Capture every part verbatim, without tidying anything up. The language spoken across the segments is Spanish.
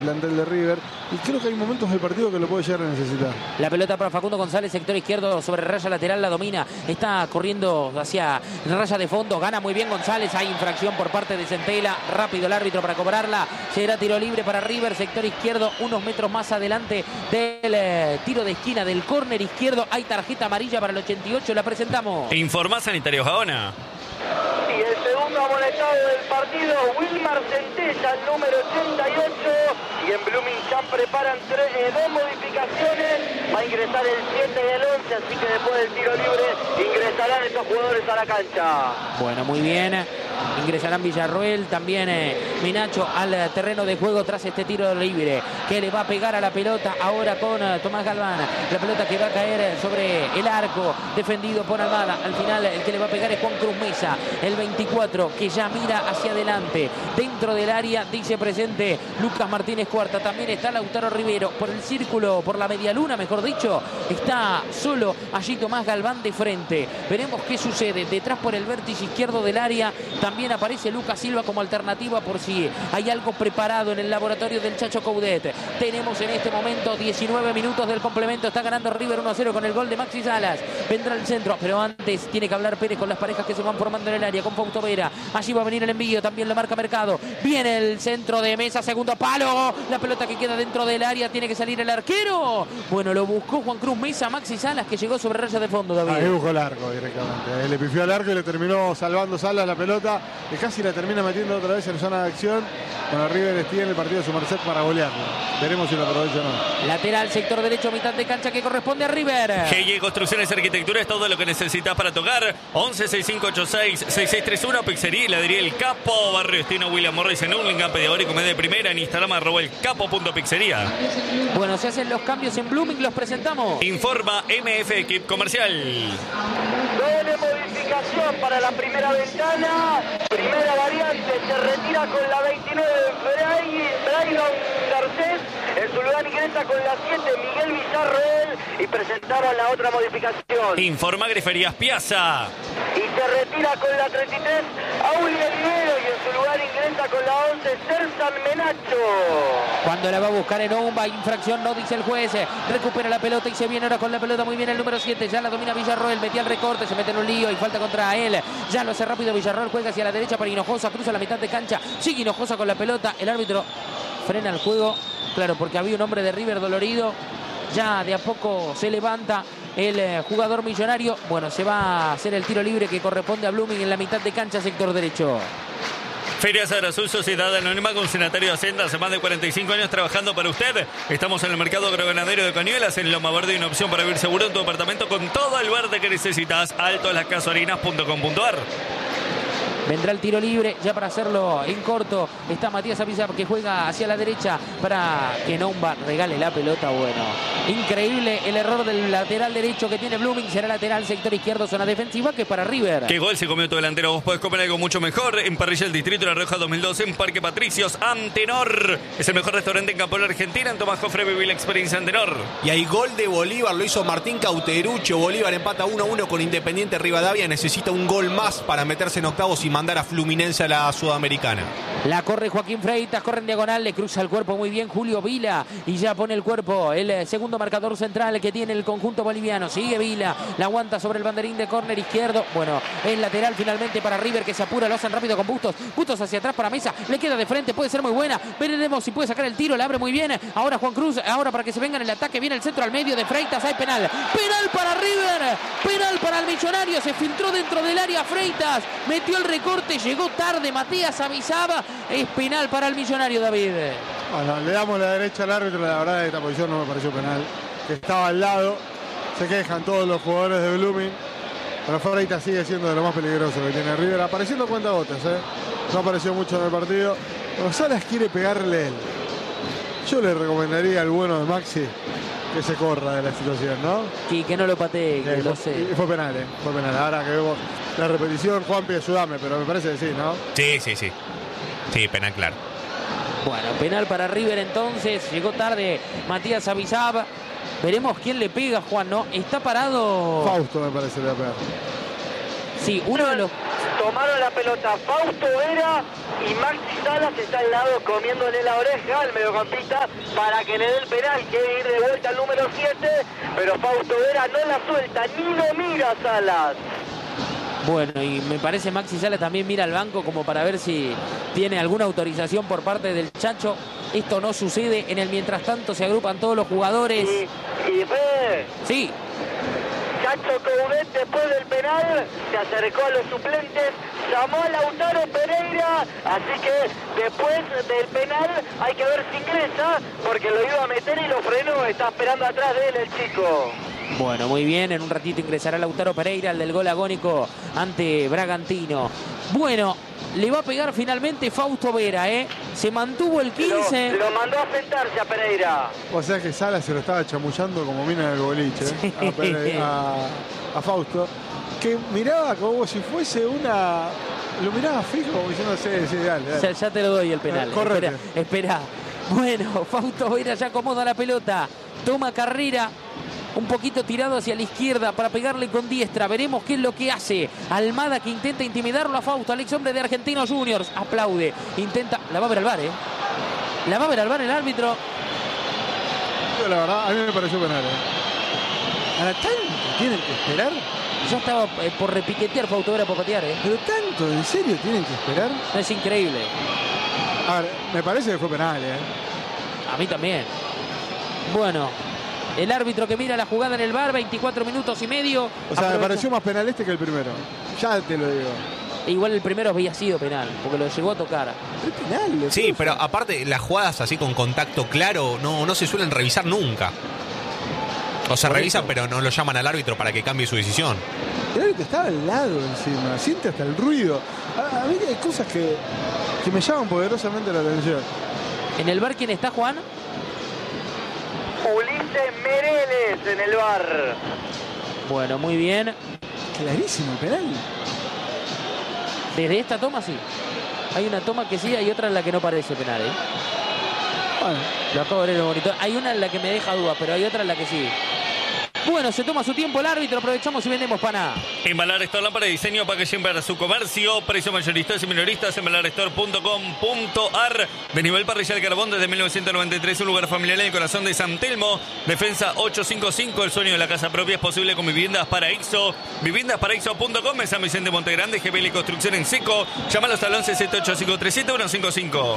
plantel de River, y creo que hay momentos del partido que lo puede llegar a necesitar. La pelota para Facundo González, sector izquierdo sobre raya lateral, la domina, está corriendo hacia raya de fondo, gana muy bien González, hay infracción por parte de Centella, rápido el árbitro para cobrarla, será tiro libre para River, sector izquierdo, unos metros más adelante del eh, tiro de esquina del córner izquierdo, hay tarjeta amarilla para el ochenta y ocho, la presentamos. Informa Sanitario Gaona. Y el segundo amonestado del partido, Wilmar Centella, el número ochenta y ocho. Y en Bloomington preparan tres, eh, dos modificaciones. Va a ingresar el siete y el once, así que después del tiro libre ingresarán estos jugadores a la cancha. Bueno, muy bien. Ingresarán Villarroel, también eh, Menacho al terreno de juego tras este tiro libre que le va a pegar a la pelota ahora con eh, Tomás Galván. La pelota que va a caer sobre el arco, defendido por Almada. Al final el que le va a pegar es Juan Cruz Mesa, el veinticuatro, que ya mira hacia adelante. Dentro del área dice presente Lucas Martínez Cuarta. También está Lautaro Rivero por el círculo, por la media luna, mejor dicho. Está solo allí Tomás Galván de frente. Veremos qué sucede. Detrás por el vértice izquierdo del área también aparece Lucas Silva como alternativa por si hay algo preparado en el laboratorio del Chacho Coudet. Tenemos en este momento diecinueve minutos del complemento. Está ganando River uno a cero con el gol de Maxi Salas. Vendrá el centro, pero antes tiene que hablar Pérez con las parejas que se van formando en el área, con Fausto Vera. Allí va a venir el envío, también lo marca Mercado. Viene el centro de Mesa, segundo palo. La pelota que queda dentro del área, tiene que salir el arquero. Bueno, lo buscó Juan Cruz Mesa, Maxi Salas, que llegó sobre raya de fondo, David. Ahí buscó el arco directamente. Le pifió al arco y le terminó salvando Salas la pelota. Y casi la termina metiendo otra vez en zona de acción. Bueno, River tiene el partido de su merced para golearlo. Veremos si lo aprovecha o no. Lateral, sector derecho, mitad de cancha que corresponde a River. G Y Construcciones y Arquitectura es todo lo que necesitas para tocar. once sesenta y cinco ochenta y seis sesenta y seis treinta y uno, Pizzería Heladería El Capo, Barrio Destino William Morris en Hurlingham, pedidor y comedia de primera en Instagram, arroba el capo punto pizzería. Bueno, se hacen los cambios en Blooming, los presentamos. Informa M F Equip Comercial. Doble modificación para la primera ventana. Primera variante, se retira con la veintinueve Brayron Garcés. En su lugar ingresa con la siete Miguel Villarroel. Y presentamos la otra modificación. Informa Griferías Piazza. Y se retira con la treinta y tres Auli Olivero. Y en su lugar ingresa con la once Celsan Menacho. Cuando la va a buscar en Omba, infracción, no dice el juez. Recupera la pelota y se viene ahora con la pelota muy bien el número siete. Ya la domina Villarroel, metía el recorte, se mete en un lío y falta contra él. Ya lo hace rápido Villarroel, juega hacia la derecha para Hinojosa, cruza la mitad de cancha. Sigue Hinojosa con la pelota. El árbitro frena el juego. Claro, porque había un hombre de River dolorido. Ya de a poco se levanta el eh, jugador millonario. Bueno, se va a hacer el tiro libre que corresponde a Blooming en la mitad de cancha, sector derecho. Ferias Agrosul, Sociedad Anónima con Senatario de Hacienda, hace más de cuarenta y cinco años trabajando para usted. Estamos en el mercado agroganadero de Cañuelas, en Loma Verde, una opción para vivir seguro en tu apartamento con todo el verde que necesitas. alto las casorinas punto com punto ar. Vendrá el tiro libre, ya para hacerlo en corto. Está Matías Apizap que juega hacia la derecha para que Nomba regale la pelota. Bueno, increíble el error del lateral derecho que tiene Blooming. Será lateral, sector izquierdo, zona defensiva, que para River. ¿Qué gol se comió tu delantero? Vos podés comer algo mucho mejor en Parrilla del Distrito La Rioja dos mil doce, en Parque Patricios, Antenor. Es el mejor restaurante en Campolo, Argentina. En Tomás Jofre viví la experiencia Antenor. Y hay gol de Bolívar, lo hizo Martín Cauteruccio. Bolívar empata uno a uno con Independiente Rivadavia. Necesita un gol más para meterse en octavos y mandar a Fluminense a la Sudamericana. La corre Joaquín Freitas, corre en diagonal, le cruza el cuerpo muy bien Julio Vila y ya pone el cuerpo el segundo marcador central que tiene el conjunto boliviano. Sigue Vila, la aguanta sobre el banderín de córner izquierdo. Bueno, es lateral finalmente para River, que se apura, lo hacen rápido con Bustos. Bustos hacia atrás para Mesa, le queda de frente, puede ser muy buena. Veremos si puede sacar el tiro, la abre muy bien. Ahora Juan Cruz, ahora para que se vengan el ataque, viene el centro al medio de Freitas, hay penal. Penal para River, penal para el Millonario, se filtró dentro del área Freitas, metió el recorte, llegó tarde Matías avisaba, es penal para el Millonario, David. Bueno, le damos la derecha al árbitro, la verdad esta posición no me pareció penal, que estaba al lado, se quejan todos los jugadores de Blooming, pero Freitas sigue siendo de lo más peligroso que tiene River, apareciendo cuentagotas, ¿eh? No apareció mucho en el partido, pero Salas quiere pegarle él. Yo le recomendaría al bueno de Maxi que se corra de la situación, ¿no? Y que no lo patee, que eh, lo fue, sé. Fue penal, ¿eh? Fue penal. Ahora que vemos la repetición, Juanpi, ayúdame, pero me parece que sí, ¿no? Sí, sí, sí. Sí, penal claro. Bueno, penal para River entonces. Llegó tarde Matías Apizap. Veremos quién le pega, Juan, ¿no? Está parado. Fausto me parece que le va a pegar. Sí, uno de los... Tomaron la pelota Fausto Vera y Maxi Salas está al lado comiéndole la oreja al mediocampista para que le dé el penal. Quiere ir de vuelta al número siete, pero Fausto Vera no la suelta, ni lo mira Salas. Bueno, y me parece Maxi Salas también mira al banco como para ver si tiene alguna autorización por parte del Chacho. Esto no sucede. En el mientras tanto se agrupan todos los jugadores. Y, y ve. Sí. Chacho Coudet después del penal se acercó a los suplentes, llamó a Lautaro Pereira, así que después del penal hay que ver si ingresa, porque lo iba a meter y lo frenó, está esperando atrás de él el chico. Bueno, muy bien, en un ratito ingresará Lautaro Pereira, el del gol agónico ante Bragantino. Bueno, le va a pegar finalmente Fausto Vera, ¿eh? Se mantuvo el quince. Lo, lo mandó a sentarse a Pereira. O sea que Salas se lo estaba chamullando como mina del boliche, Sí. a, Pereira, a, a Fausto, que miraba como si fuese una... Lo miraba fijo, como diciendo, sí, sí, dale, dale. Ya, ya te lo doy el penal. Eh, correcto. Espera, espera. Bueno, Fausto Vera ya acomoda la pelota. Toma carrera. Un poquito tirado hacia la izquierda para pegarle con diestra. Veremos qué es lo que hace. Almada que intenta intimidarlo a Fausto, al ex hombre de Argentinos Juniors. Aplaude. Intenta... La va a ver al V A R, ¿eh? La va a ver al V A R el árbitro. Yo, la verdad, a mí me pareció penal, ¿eh? Ahora, ¿tanto tienen que esperar? Ya estaba eh, por repiquetear Fausto Vera por patear, ¿eh? ¿Pero tanto? ¿En serio tienen que esperar? No, es increíble. A ver, me parece que fue penal, ¿eh? A mí también. Bueno, el árbitro que mira la jugada en el V A R, veinticuatro minutos y medio. O sea, Aprovecha... me pareció más penal este que el primero. Ya te lo digo. Igual el primero había sido penal, porque lo llegó a tocar. Es penal. Sí, pero aparte las jugadas así con contacto claro no, no se suelen revisar nunca. O se revisan, pero no lo llaman al árbitro para que cambie su decisión. El árbitro estaba al lado encima, siente hasta el ruido. A, a mí hay cosas que, que me llaman poderosamente la atención. ¿En el V A R quién está, Juan? Ulises Mereles en el V A R. Bueno, muy bien. Clarísimo el penal. Desde esta toma sí. Hay una toma que sí, hay otra en la que no parece penal, ¿eh? Bueno, Lo acabo de ver en el monitor. Hay una en la que me deja duda, pero hay otra en la que sí. Bueno, se toma su tiempo el árbitro, aprovechamos y vendemos pana. Embalar Store, lámpara de diseño para que siempre su comercio. Precio mayoristas y minoristas. embalar store punto com punto ar. De nivel parrilla del carbón desde mil novecientos noventa y tres. Un lugar familiar en el corazón de San Telmo. Defensa ochocientos cincuenta y cinco. El sueño de la casa propia es posible con Viviendas Paraíso. Viviendas Paraíso punto com. En San Vicente Montegrande. G B L Construcción en Seco. Llámalos al once siete ocho cinco tres siete uno cinco cinco.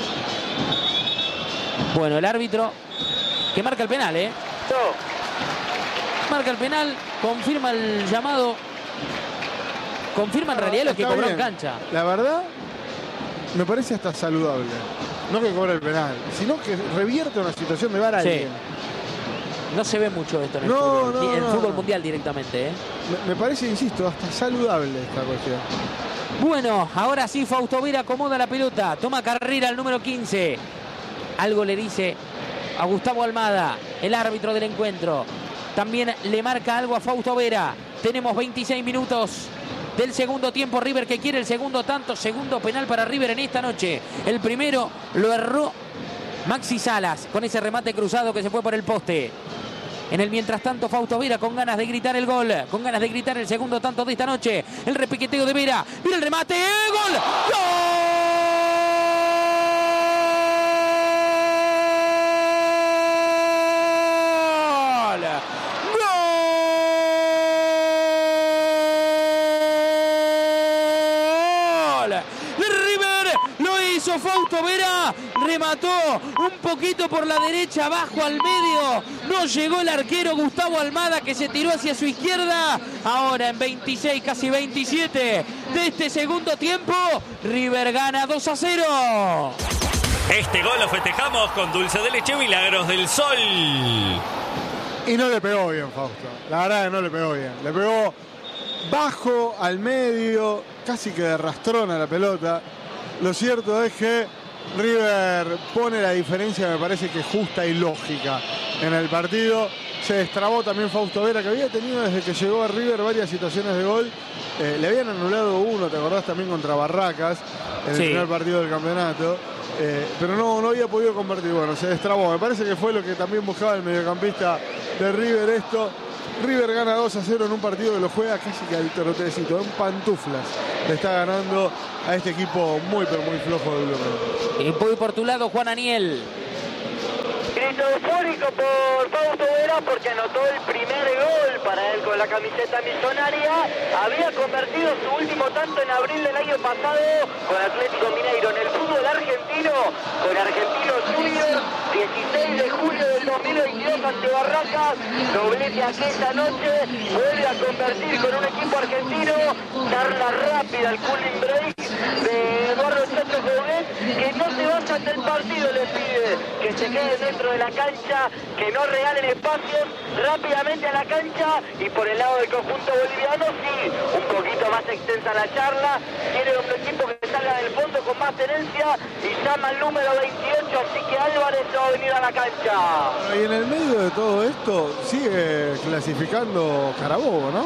Bueno, el árbitro que marca el penal, ¿eh? No. Marca el penal, confirma el llamado. Confirma en realidad lo que está cobró bien. en cancha. La verdad, me parece hasta saludable. No que cobre el penal, sino que revierte una situación de V A R a Sí. alguien. No se ve mucho esto en el No, fútbol, no, en el no. fútbol mundial directamente, ¿eh? Me, me parece, insisto, hasta saludable esta cuestión. Bueno, ahora sí Fausto Vera acomoda la pelota, toma carrera al número quince. Algo le dice a Gustavo Almada, el árbitro del encuentro. También le marca algo a Fausto Vera. Tenemos veintiséis minutos del segundo tiempo. River que quiere el segundo tanto. Segundo penal para River en esta noche. El primero lo erró Maxi Salas con ese remate cruzado que se fue por el poste. En el mientras tanto, Fausto Vera con ganas de gritar el gol, con ganas de gritar el segundo tanto de esta noche. El repiqueteo de Vera. Mira el remate. ¡Gol! ¡Gol! Fausto Vera remató un poquito por la derecha, abajo al medio, no llegó el arquero Gustavo Almada, que se tiró hacia su izquierda. Ahora en veintiséis, casi veintisiete de este segundo tiempo, River gana dos a cero. Este gol lo festejamos con dulce de leche Milagros del Sol. Y no le pegó bien, Fausto. La verdad que no le pegó bien. Le pegó bajo, al medio, casi que de rastrona la pelota. Lo cierto es que River pone la diferencia, me parece que justa y lógica en el partido. Se destrabó también Fausto Vera, que había tenido desde que llegó a River varias situaciones de gol. Eh, le habían anulado uno, ¿te acordás? También contra Barracas, en Sí. el primer partido del campeonato. Eh, pero no, no había podido convertir. Bueno, se destrabó. Me parece que fue lo que también buscaba el mediocampista de River esto. River gana dos a cero en un partido que lo juega casi que al trotecito, en pantuflas. Le está ganando a este equipo muy, pero muy flojo de Blumen. Y voy por tu lado, Juan Aniel. Grito eufórico por Fausto Vera porque anotó el primer gol para él con la camiseta millonaria. Había convertido su último tanto en abril del año pasado con Atlético Mineiro en el fútbol argentino, con Argentinos Juniors, dieciséis de julio del dos mil veintidós ante Barracas, doblete aquella noche, vuelve a convertir con un equipo argentino, charla rápida al cooling break de Eduardo Chacho Coudet, que no se vayan del partido, les pide que se queden dentro de la cancha, que no regalen espacios, rápidamente a la cancha. Y por el lado del conjunto boliviano, sí, un poquito más extensa la charla, quiere un equipo que salga del fondo con más tenencia y llama al número veintiocho, así que Álvarez se va a venir a la cancha. Y en el medio de todo esto sigue clasificando Carabobo, ¿no?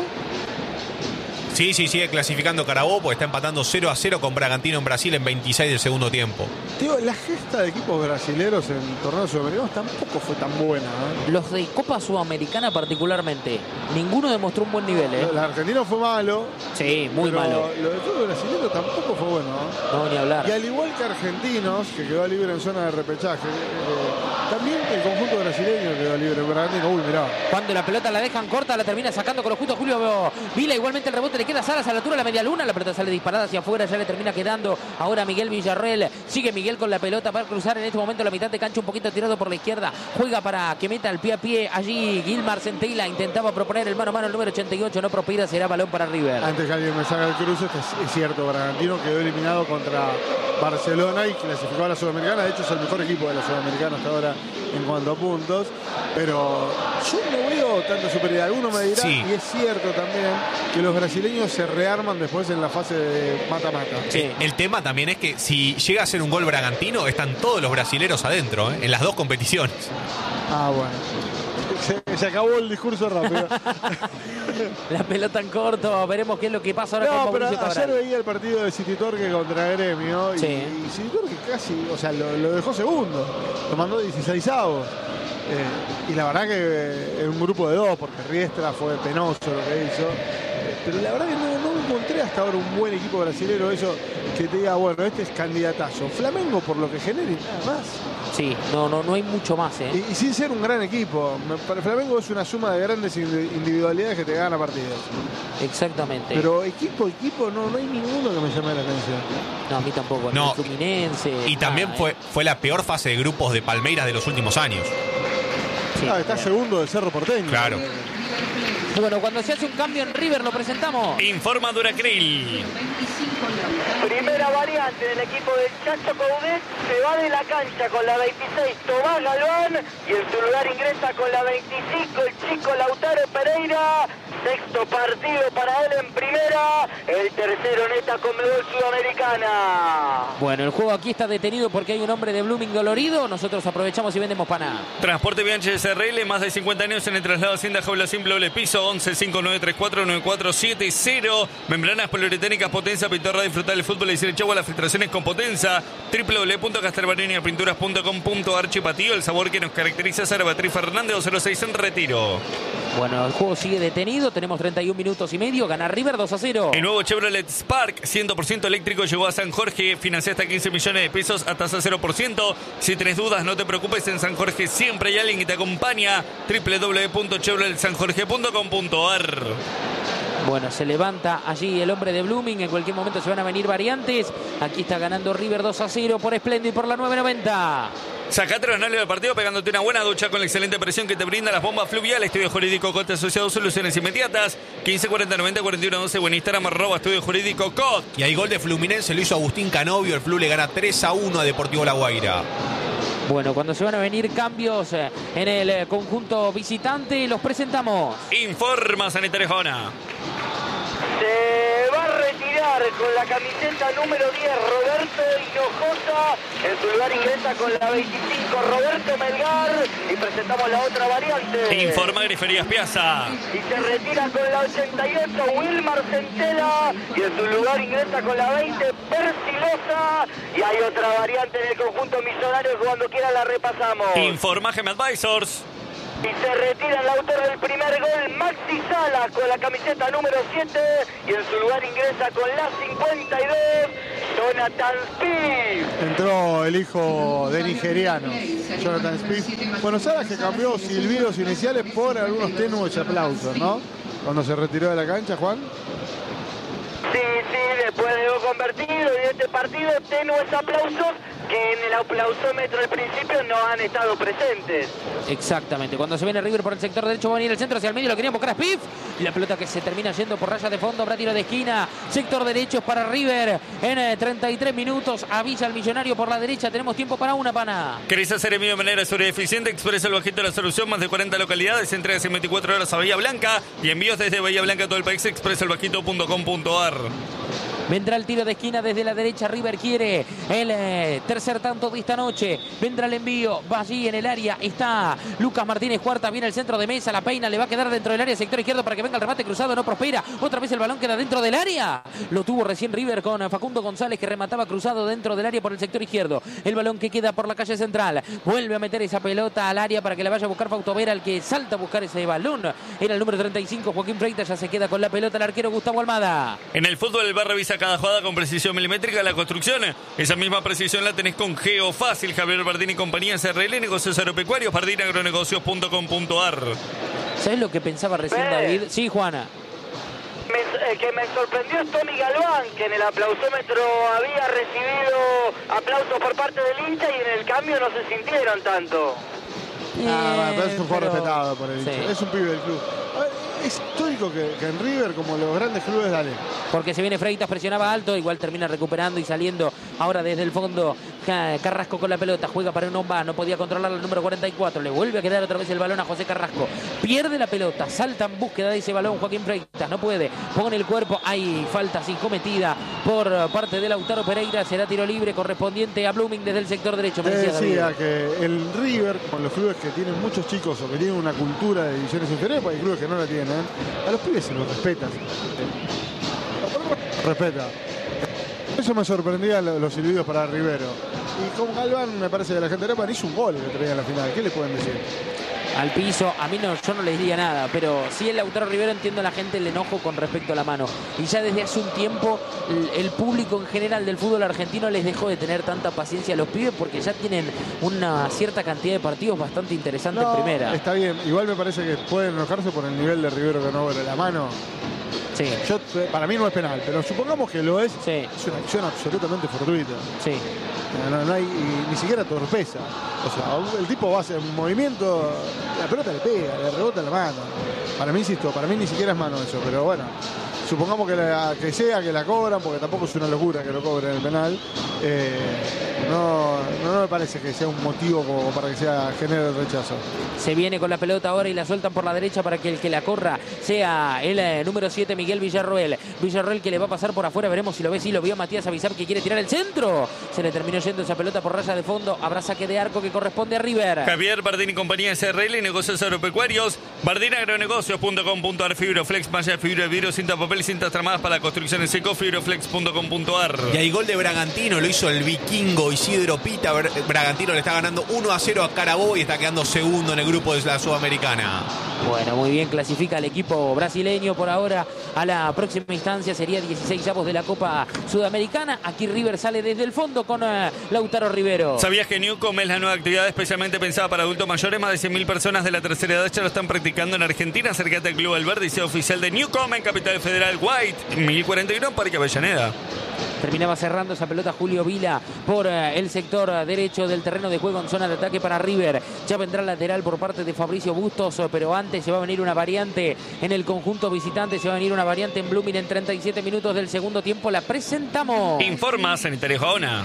Sí, sí, sigue clasificando Carabobo porque está empatando cero a cero con Bragantino en Brasil en veintiséis del segundo tiempo. Tío, la gesta de equipos brasileños en torneos sudamericanos tampoco fue tan buena, ¿eh? Los de Copa Sudamericana particularmente, ninguno demostró un buen nivel, ¿eh? El argentino fue malo. Sí, muy pero malo. Lo de fútbol brasileño tampoco fue bueno, ¿eh? No, ni hablar. Y al igual que Argentinos, que quedó libre en zona de repechaje, eh, también el conjunto brasileño quedó libre. Bragantino, uy, mirá. Cuando la pelota la dejan corta, la termina sacando con los justos Julio Vila. Igualmente el rebote le queda a Salas a la altura de la media luna. La pelota sale disparada hacia afuera, ya le termina quedando ahora Miguel Villarreal. Sigue Miguel con la pelota para cruzar en este momento la mitad de cancha, un poquito tirado por la izquierda. Juega para que meta el pie a pie allí Gilmar Centella. Intentaba proponer el mano a mano el número ochenta y ocho, no prospera, será balón para River. Antes que alguien me saca el cruce, es, es cierto, Bragantino quedó eliminado contra Barcelona y clasificó a la Sudamericana. De hecho, es el mejor equipo de la Sudamericana hasta ahora en cuanto a puntos. Pero yo no veo tanta superioridad. Alguno me dirá, sí. Y es cierto también, que los brasileños se rearman después en la fase de mata-mata. Sí. El tema también es que si llega a ser un gol bragantino, están todos los brasileros adentro, ¿eh? En las dos competiciones. Ah, bueno. Se, se acabó el discurso rápido. La pelota en corto, veremos qué es lo que pasa ahora No, con pero Mauricio ayer Cabral. veía el partido de City Torque contra Gremio y, Sí. y City Torque casi, o sea, lo, lo dejó segundo, lo mandó dieciseisavos. Eh, y la verdad que en un grupo de dos, porque Riestra fue penoso lo que hizo. Eh, pero la verdad que no, no encontré hasta ahora un buen equipo brasilero, eso que te diga, bueno, este es candidatazo. Flamengo por lo que genera y nada más. Sí, no, no, no hay mucho más, ¿eh? Y, y sin ser un gran equipo. Me- Para Flamengo es una suma de grandes indi- individualidades que te gana partidos. Exactamente. Pero equipo, equipo, no, no hay ninguno que me llame la atención. No, a mí tampoco. No. El Fluminense. Y también nada, fue, ¿eh? fue la peor fase de grupos de Palmeiras de los últimos años. Sí, Ah, está bien. segundo del Cerro Porteño. Claro. Bueno, cuando se hace un cambio en River lo presentamos. Informa Duracril. Primera variante del equipo del Chacho Coudet, se va de la cancha con la veintiséis Tomás Galván y en su lugar ingresa con la veinticinco el chico Lautaro Pereira. Sexto partido para él en primera, el tercero en esta Conmebol Sudamericana. Bueno, el juego aquí está detenido porque hay un hombre de Blooming dolorido. Nosotros aprovechamos y vendemos pana. Transporte Bianchi S R L, más de cincuenta años en el traslado Hacienda Jaula Simple doble piso, once cinco nueve tres cuatro nueve cuatro siete cero. Membranas poliuretánicas Potenza, pintura, disfrutar del fútbol y decir chau a las filtraciones con Potenza. doble u doble u doble u punto castelbarenia pinturas punto com punto ar. Chipatío, el sabor que nos caracteriza. Sara Beatriz Fernández, dos cero seis en Retiro. Bueno, el juego sigue detenido. Tenemos treinta y un minutos y medio. Gana River dos a cero. El nuevo Chevrolet Spark, cien por ciento eléctrico, llegó a San Jorge. Financia hasta quince millones de pesos a tasa cero por ciento. Si tenés dudas, no te preocupes. En San Jorge siempre hay alguien que te acompaña. doble u doble u doble u punto chevrolet san jorge punto com punto ar. Bueno, se levanta allí el hombre de Blooming. En cualquier momento se van a venir variantes. Aquí está ganando River dos a cero por Splendid por la nueve noventa. Sacate los nervios del partido pegándote una buena ducha con la excelente presión que te brinda las bombas fluviales. Estudio Jurídico Cot Asociados, soluciones inmediatas. quince cuarenta noventa cuarenta y uno doce o en Instagram arroba Estudio Jurídico Cot. Y ahí gol de Fluminense lo hizo Agustín Canovio. El Flu le gana tres a uno a Deportivo La Guaira. Bueno, cuando se van a venir cambios eh, en el eh, conjunto visitante, los presentamos. Informa Sanitario Jona. Se va a retirar con la camiseta número diez Roberto Hinojosa. En su lugar ingresa con la veinticinco Roberto Melgar. Y presentamos la otra variante. Informa Griferías Piazza. Y se retira con la ochenta y ocho Wilmar Centella. Y en su lugar ingresa con la veinte Persilosa. Y hay otra variante en el conjunto millonario que cuando quiera la repasamos. Informa Gem Advisors. Y se retira el autor del primer gol, Maxi Salas, con la camiseta número siete. Y en su lugar ingresa con la cincuenta y dos, Jonathan Spieth. Entró el hijo de nigeriano, Jonathan Spieth. Bueno, Salas que cambió silbidos iniciales por algunos tenues aplausos, ¿no? Cuando se retiró de la cancha, Juan. Sí, sí, después de gol convertido y de este partido, tenues aplausos que en el aplausómetro al principio no han estado presentes. Exactamente, cuando se viene River por el sector derecho, va a venir el centro hacia el medio, lo querían buscar a Spieth. Y la pelota que se termina yendo por raya de fondo, habrá tiro de esquina. Sector derecho para River en eh, treinta y tres minutos. Avisa al millonario por la derecha, tenemos tiempo para una, pana. ¿Querés hacer envío de manera sobre eficiente? Expresa el bajito de la solución, más de cuarenta localidades, entrega en veinticuatro horas a Bahía Blanca y envíos desde Bahía Blanca a todo el país. expresa el bajito punto com punto ar. Vendrá el tiro de esquina desde la derecha. River quiere el eh, tercer tanto de esta noche. Vendrá el envío. Va allí en el área. Está Lucas Martínez Cuarta. Viene el centro de mesa. La peina. Le va a quedar dentro del área. Sector izquierdo para que venga el remate cruzado. No prospera. Otra vez el balón queda dentro del área. Lo tuvo recién River con Facundo González, que remataba cruzado dentro del área por el sector izquierdo. El balón que queda por la calle central. Vuelve a meter esa pelota al área para que la vaya a buscar Fausto Vera, el que salta a buscar ese balón. Era el número treinta y cinco, Joaquín Freitas. Ya se queda con la pelota el arquero Gustavo Almada. En el fútbol, el bar revisa cada jugada con precisión milimétrica. La construcción, esa misma precisión la tenés con Geofácil. Javier Bardini y compañía, C R L, negocios agropecuarios, bardini agronegocios punto com punto ar. ¿Sabes lo que pensaba recién Ve. David? Sí, Juana. Me, eh, que me sorprendió es Tommy Galván, que en el aplausómetro había recibido aplausos por parte del hincha y en el cambio no se sintieron tanto. Ah, bueno, pero es un jugador pero- respetado por el hincha. sí. Es un pibe del club. A ver, es histórico que, que en River, como los grandes clubes, dale. Porque se viene Freitas, presionaba alto, igual termina recuperando y saliendo ahora desde el fondo. Ca- Carrasco con la pelota, juega para un homba, no podía controlar el número cuarenta y cuatro, le vuelve a quedar otra vez el balón a José Carrasco, pierde la pelota, salta en búsqueda de ese balón Joaquín Freitas, no puede, pone el cuerpo, hay falta así cometida por parte de Lautaro Pereira, será tiro libre correspondiente a Blooming desde el sector derecho. Te Me decía decía David. que el River, con los clubes que tienen muchos chicos o que tienen una cultura de divisiones inferiores, porque hay clubes que no la tienen, a los pibes se los respetan. Respeta. Eso me sorprendía lo- los silbidos para Rivero. Y con Galván, me parece que la gente de Europa hizo un gol que traía en la final. ¿Qué le pueden decir? Al piso, a mí no, yo no les diría nada, pero sí el Lautaro Rivero, entiendo a la gente el enojo con respecto a la mano. Y ya desde hace un tiempo el, el público en general del fútbol argentino les dejó de tener tanta paciencia a los pibes porque ya tienen una cierta cantidad de partidos bastante interesantes No, en primera. está bien. Igual me parece que pueden enojarse por el nivel de Rivero que no vuelve la mano. Sí, Yo, para mí no es penal, pero supongamos que lo es. sí, Es una acción absolutamente fortuita. sí. No, no hay y ni siquiera torpeza. O sea, el tipo va a hacer un movimiento, la pelota le pega, le rebota la mano. Para mí, insisto, para mí ni siquiera es mano eso, pero bueno. Supongamos que, la, que sea, que la cobran, porque tampoco es una locura que lo cobren el penal. Eh, no, no, no me parece que sea un motivo como para que sea genere el rechazo. Se viene con la pelota ahora y la sueltan por la derecha para que el que la corra sea el eh, número siete, Miguel Villarroel. Villarroel que le va a pasar por afuera, veremos si lo ve, si lo vio Matías Avisar que quiere tirar el centro. Se le terminó yendo esa pelota por raya de fondo. Habrá saque de arco que corresponde a River. Javier Bardini y compañía, C R L, negocios agropecuarios, bardini agronegocios punto com punto ar, Fibroflex, malla de fibra de vidrio, cinta papel y cintas tramadas para la construcción en seco, fibroflex punto com punto ar. Y hay gol de Bragantino, lo hizo el vikingo Isidro Pita. Br- Bragantino le está ganando uno a cero a Carabobo y está quedando segundo en el grupo de la Sudamericana. Bueno, muy bien, clasifica el equipo brasileño por ahora a la próxima instancia, sería dieciséis avos de la Copa Sudamericana. Aquí River sale desde el fondo con uh, Lautaro Rivero. ¿Sabías que Newcom es la nueva actividad especialmente pensada para adultos mayores? Más de cien mil personas de la tercera edad ya lo están practicando en Argentina. Acércate al Club Alberdi y sea oficial de Newcom en Capital Federal, White, mil cuarenta y uno, Parque Avellaneda. Terminaba cerrando esa pelota Julio Vila por eh, el sector eh, derecho del terreno de juego en zona de ataque para River. Ya vendrá el lateral por parte de Fabricio Bustos, eh, pero antes se va a venir una variante en el conjunto visitante, se va a venir una variante en Blooming en treinta y siete minutos del segundo tiempo. La presentamos. Informa Sanitario Jaona.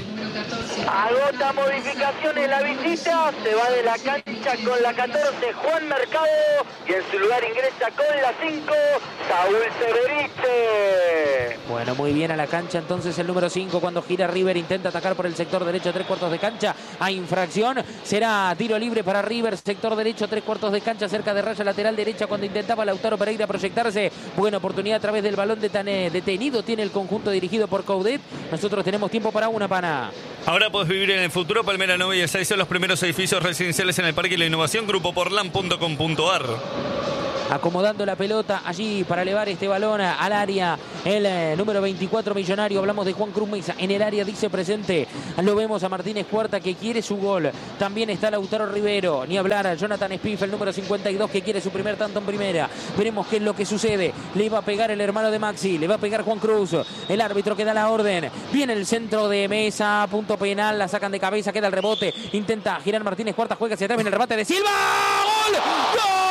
Agota modificaciones la visita, se va de la cancha con la catorce Juan Mercado y en su lugar ingresa con la cinco Saúl Severite. Bueno, muy bien a la cancha entonces el número cinco cuando gira River, intenta atacar por el sector derecho, tres cuartos de cancha, hay infracción, será tiro libre para River, sector derecho, tres cuartos de cancha, cerca de raya lateral derecha cuando intentaba Lautaro Pereira proyectarse, buena oportunidad a través del balón detenido, tiene el conjunto dirigido por Coudet, nosotros tenemos tiempo para una, pana. Ahora puedes vivir en el futuro. Palmera nueve y seis son los primeros edificios residenciales en el Parque de la Innovación. Grupo porlan punto com punto ar. Acomodando la pelota allí para elevar este balón al área. El eh, número veinticuatro Millonario. Hablamos de Juan Cruz Mesa. En el área dice presente. Lo vemos a Martínez Cuarta que quiere su gol. También está Lautaro Rivero. Ni hablar a Jonathan Spiff, el número cincuenta y dos, que quiere su primer tanto en primera. Veremos qué es lo que sucede. Le va a pegar el hermano de Maxi. Le va a pegar Juan Cruz. El árbitro que da la orden. Viene el centro de Mesa. Punto penal. La sacan de cabeza. Queda el rebote. Intenta girar Martínez Cuarta. Juega hacia atrás. Viene el remate de Silva. ¡Gol! ¡Gol!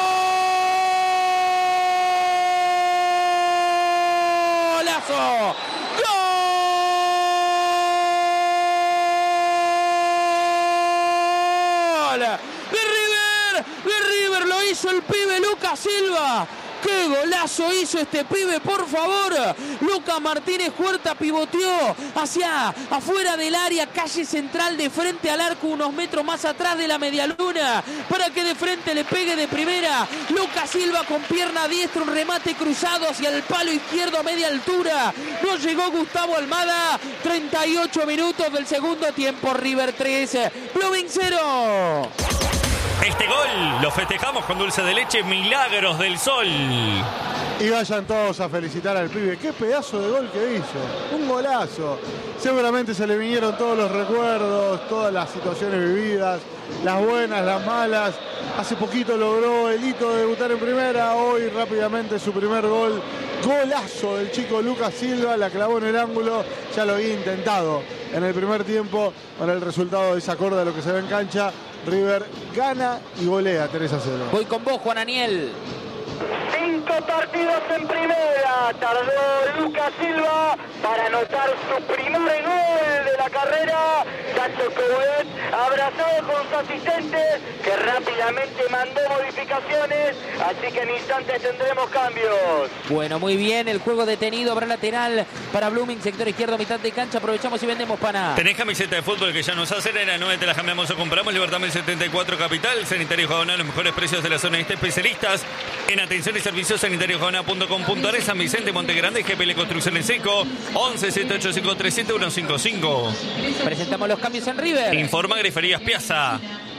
¡Golazo! ¡De River! ¡De River! Lo hizo el pibe Lucas Silva. ¡Qué golazo hizo este pibe, por favor! Lucas Martínez Cuarta pivoteó hacia afuera del área, calle central, de frente al arco, unos metros más atrás de la medialuna, para que de frente le pegue de primera. Lucas Silva con pierna diestra, un remate cruzado hacia el palo izquierdo a media altura. No llegó Gustavo Almada. treinta y ocho minutos del segundo tiempo. River tres, Blooming cero. Este gol lo festejamos con dulce de leche Milagros del Sol. Y vayan todos a felicitar al pibe. Qué pedazo de gol que hizo. Un golazo. Seguramente se le vinieron todos los recuerdos, todas las situaciones vividas, las buenas, las malas. Hace poquito logró el hito de debutar en primera. Hoy rápidamente su primer gol. Golazo del chico Lucas Silva. La clavó en el ángulo. Ya lo había intentado en el primer tiempo. Para el resultado desacorde a lo que se ve en cancha. River gana y golea tres a cero. Voy con vos, Juan Aniel. Cinco partidos en primera. Tardó Lucas Silva para anotar su primer gol de la carrera. Chacho Coudet, abrazado con sus asistentes, que rápidamente mandó modificaciones. Así que en instantes tendremos cambios. Bueno, muy bien. El juego detenido. Habrá lateral para Blooming, sector izquierdo, mitad de cancha. Aprovechamos y vendemos, pana. ¿Tenés camiseta de fútbol que ya nos hacen? En la nueve te la cambiamos o compramos. Libertad Mil setenta y cuatro Capital. Sanitario Jabona, los mejores precios de la zona este. Especialistas en atención y servicios sanitarios jabona punto com punto ar. San Vicente, Monte Grande, G P L Construcción en Seco. once siete ocho cinco tres siete uno cinco cinco. Presentamos los cambios en River. Informa Griferías Piazza.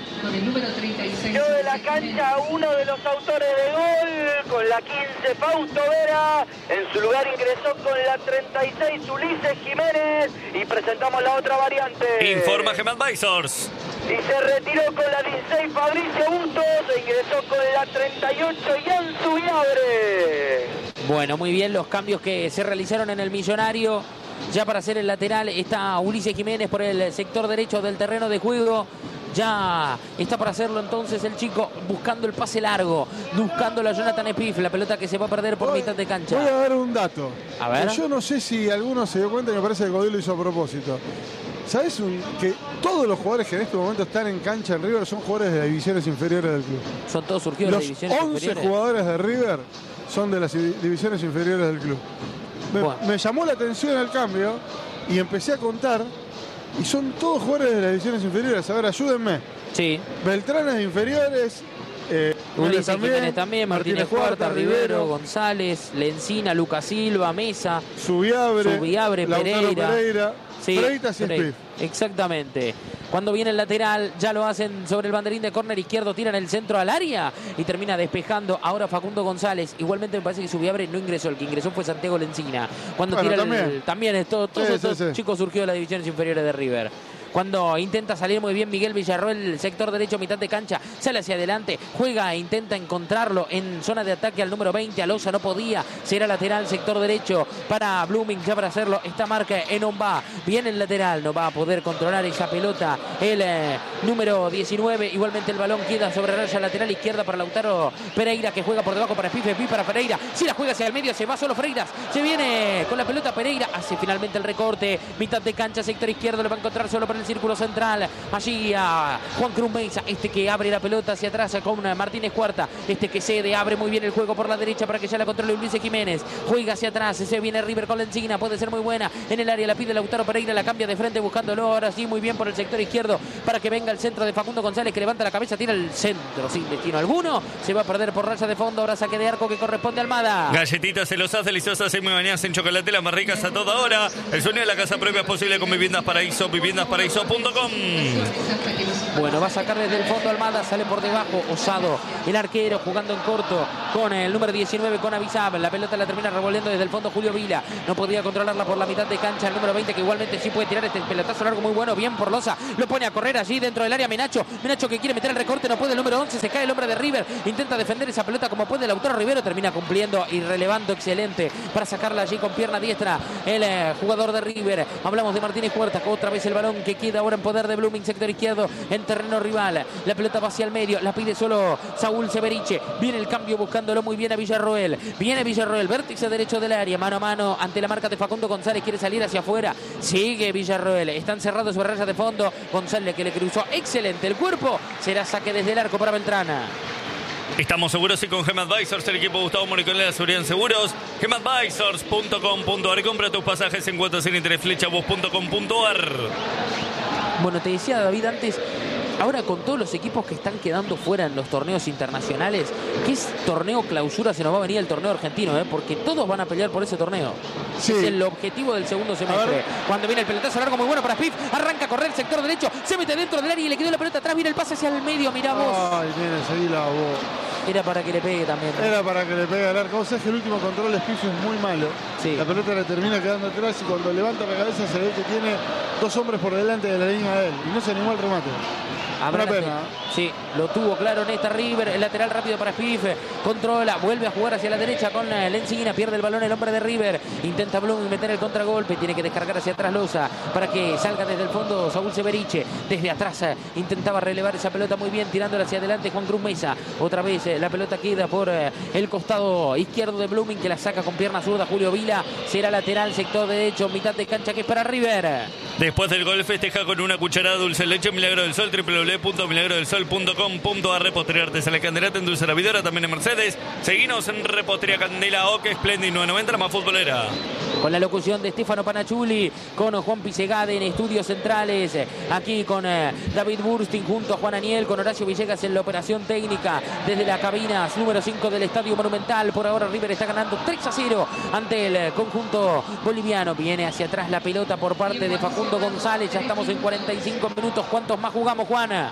Yo de la cancha uno de los autores de gol con la quince, Fausto Vera. En su lugar ingresó con la treinta y seis, Ulises Jiménez. Y presentamos la otra variante. Informa Gem Advisors. Y se retiró con la dieciséis, Fabricio Bustos. E ingresó con la treinta y ocho, Ian Zubiabre. Bueno, muy bien los cambios que se realizaron en el Millonario. Ya para hacer el lateral está Ulises Jiménez por el sector derecho del terreno de juego. Ya está para hacerlo entonces el chico, buscando el pase largo, buscando la Jonathan Spiff, la pelota que se va a perder por voy, mitad de cancha. Voy a dar un dato. A ver. Yo no sé si alguno se dio cuenta y me parece que Godín lo hizo a propósito. ¿Sabes un, que todos los jugadores que en este momento están en cancha en River son jugadores de las divisiones inferiores del club? Son todos surgidos de Los divisiones once inferiores. jugadores de River son de las divisiones inferiores del club. Me, Bueno. me llamó la atención el cambio y empecé a contar. Y son todos jugadores de las divisiones inferiores. A ver, ayúdenme. Sí. Beltranes de inferiores. Eh, Ulises también, Jiménez también, Martínez Cuarta, Rivero, Rivero, González, Lencina, Lucas Silva, Mesa, Zubiabre, Zubiabre, Lautaro Pereira. Pereira, Sí, Freitas y Pereira. Spiff. Exactamente. Cuando viene el lateral, ya lo hacen sobre el banderín de córner izquierdo, tiran el centro al área y termina despejando ahora Facundo González. Igualmente me parece que Zubiabre no ingresó, el que ingresó fue Santiago Lencina. Cuando Bueno, tira también. el, también es todo, todos Sí, estos sí, sí. chicos surgidos de las divisiones inferiores de River. Cuando intenta salir muy bien Miguel Villarroel, sector derecho, mitad de cancha, sale hacia adelante, juega e intenta encontrarlo en zona de ataque al número veinte, Alosa no podía, será lateral, sector derecho para Blooming, ya para hacerlo, esta marca en Omba, viene el lateral, no va a poder controlar esa pelota, el eh, número diecinueve, igualmente el balón queda sobre raya lateral izquierda para Lautaro Pereira, que juega por debajo para Spiff, Spiff para Pereira, si la juega hacia el medio, se va solo Freitas, se viene con la pelota Pereira, hace finalmente el recorte, mitad de cancha, sector izquierdo, lo va a encontrar solo para el el círculo central. Allí a Juan Cruz Mesa, este que abre la pelota hacia atrás con Martínez Cuarta. Este que cede, abre muy bien el juego por la derecha para que ya la controle Luis Jiménez. Juega hacia atrás, se viene River con la encina, puede ser muy buena. En el área la pide Lautaro Pereira, la cambia de frente buscándolo. Ahora sí, muy bien por el sector izquierdo para que venga el centro de Facundo González, que levanta la cabeza, tira el centro sin destino alguno. Se va a perder por raya de fondo. Ahora saque de arco que corresponde a Almada. Galletitas celosas, deliciosas y muy bañadas en chocolate, las más ricas a toda hora. El sueño de la casa propia es posible con Viviendas Paraíso, viviendas paraíso punto com. Bueno, va a sacar desde el fondo Almada, sale por debajo Osado, el arquero jugando en corto con el número diecinueve, con Avizab. La pelota la termina revolviendo desde el fondo Julio Vila. No podía controlarla por la mitad de cancha el número veinte, que igualmente sí puede tirar este pelotazo largo muy bueno. Bien por Loza, lo pone a correr allí dentro del área Menacho. Menacho que quiere meter el recorte, no puede el número once, se cae el hombre de River. Intenta defender esa pelota como puede Lautaro Rivero, termina cumpliendo y relevando excelente para sacarla allí con pierna diestra el eh, jugador de River. Hablamos de Martínez Huerta, otra vez el balón que queda ahora en poder de Blooming, sector izquierdo en terreno rival. La pelota va hacia el medio, la pide solo Saúl Severiche. Viene el cambio buscándolo muy bien a Villarroel. Viene Villarroel, vértice derecho del área, mano a mano ante la marca de Facundo González, quiere salir hacia afuera. Sigue Villarroel, están cerrados su raya de fondo. González que le cruzó excelente el cuerpo, será saque desde el arco para Beltrana. Estamos seguros y con Gem Advisors, el equipo Gustavo Moricón de la seguridad en seguros. gem advisors punto com punto a r. Compra tus pasajes en cuotas sin interés, flechavoz punto com punto a r. Bueno, te decía David antes, ahora con todos los equipos que están quedando fuera en los torneos internacionales, ¿qué es torneo clausura se nos va a venir el torneo argentino? ¿eh? Porque todos van a pelear por ese torneo. Sí. Es el objetivo del segundo semestre. Cuando viene el pelotazo largo muy bueno para Spiff, arranca a correr el sector derecho, se mete dentro del área y le quedó la pelota atrás, viene el pase hacia el medio, mirá vos. Ay, viene, seguí la voz. Era para que le pegue también. Era para que le pegue al arco. Vos sabés que el último control de Spiff es muy malo. Sí. La pelota le termina quedando atrás y cuando levanta la cabeza se ve que tiene dos hombres por delante de la línea de él. Y no se animó al remate. Una pena. Sí, lo tuvo claro Nesta River. El lateral rápido para Spiff. Controla, vuelve a jugar hacia la derecha con Lencina. Pierde el balón el hombre de River. Intenta Blum meter el contragolpe. Tiene que descargar hacia atrás Loza para que salga desde el fondo Saúl Severiche. Desde atrás intentaba relevar esa pelota muy bien, tirándola hacia adelante Juan Cruz Mesa. Otra vez la pelota queda por el costado izquierdo de Blooming, que la saca con pierna zurda Julio Vila. Será lateral, sector derecho, mitad de cancha, que es para River. Después del gol festeja con una cucharada de dulce de leche Milagro del Sol, doble u doble u doble u punto milagro del sol punto com punto a r. Repostería Artesanal Candelata en Dulce Vidora, también en Mercedes. Seguinos en Repostería Candela, Oque, Splendid nueve noventa, la más futbolera. Con la locución de Stefano Panachuli, con Juan Pisegade en estudios centrales, aquí con eh, David Bursting junto a Juan Aniel, con Horacio Villegas en la operación técnica desde la cabina número cinco del Estadio Monumental. Por ahora River está ganando tres a cero ante el conjunto boliviano. Viene hacia atrás la pelota por parte de Facundo González. Ya estamos en cuarenta y cinco minutos. ¿Cuántos más jugamos, Juana?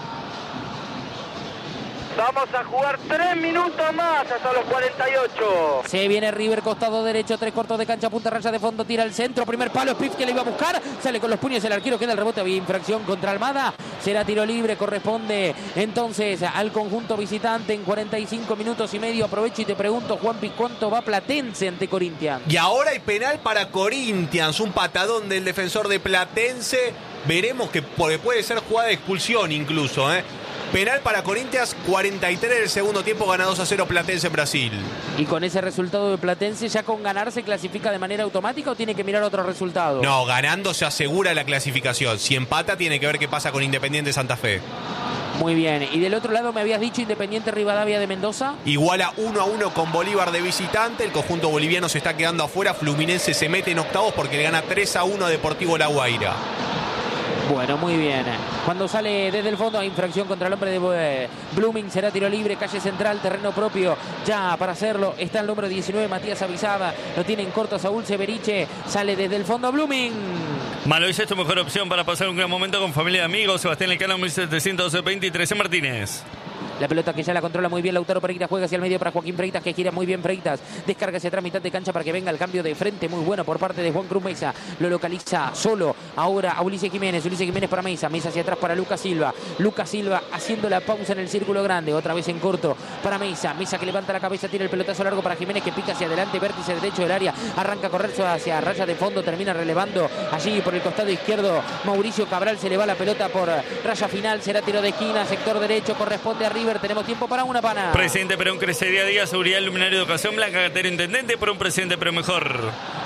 Vamos a jugar tres minutos más hasta los cuarenta y ocho. Se viene River, costado derecho, tres cortos de cancha, punta raya de fondo, tira al centro, primer palo, Spiff que le iba a buscar, sale con los puños el arquero, queda el rebote, había infracción contra Almada, será tiro libre, corresponde entonces al conjunto visitante en cuarenta y cinco minutos y medio. Aprovecho y te pregunto, Juanpi, ¿cuánto va Platense ante Corinthians? Y ahora hay penal para Corinthians, un patadón del defensor de Platense, veremos que puede ser jugada de expulsión incluso, ¿eh? Penal para Corinthians, cuarenta y tres del segundo tiempo, gana dos a cero Platense en Brasil. ¿Y con ese resultado de Platense ya con ganar se clasifica de manera automática o tiene que mirar otro resultado? No, ganando se asegura la clasificación. Si empata tiene que ver qué pasa con Independiente Santa Fe. Muy bien. Y del otro lado me habías dicho Independiente Rivadavia de Mendoza. Iguala uno a uno con Bolívar de visitante. El conjunto boliviano se está quedando afuera. Fluminense se mete en octavos porque le gana tres a uno a Deportivo La Guaira. Bueno, muy bien. Cuando sale desde el fondo hay infracción contra el hombre de eh, Blooming. Será tiro libre, calle central, terreno propio. Ya para hacerlo está el número diecinueve, Matías Avizaba. Lo tiene en corto Saúl Severiche. Sale desde el fondo Blooming. Malois es tu mejor opción para pasar un gran momento con familia y amigos. Sebastián Lecano, mil setecientos veintitrés en Martínez. La pelota que ya la controla muy bien Lautaro Pereira, juega hacia el medio para Joaquín Freitas, que gira muy bien Freitas, descarga hacia atrás mitad de cancha para que venga el cambio de frente muy bueno por parte de Juan Cruz Mesa, lo localiza solo ahora a Ulises Jiménez, Ulises Jiménez para Mesa, Mesa hacia atrás para Lucas Silva, Lucas Silva haciendo la pausa en el círculo grande, otra vez en corto para Mesa, Mesa que levanta la cabeza, tira el pelotazo largo para Jiménez que pica hacia adelante, vértice derecho del área, arranca a correr hacia raya de fondo, termina relevando allí por el costado izquierdo, Mauricio Cabral, se le va la pelota por raya final, será tiro de esquina, sector derecho, corresponde a River, tenemos tiempo para una pana. Presidente Perón crece día a día, seguridad, luminario, educación, Blanca Gatero, intendente por un presidente pero mejor.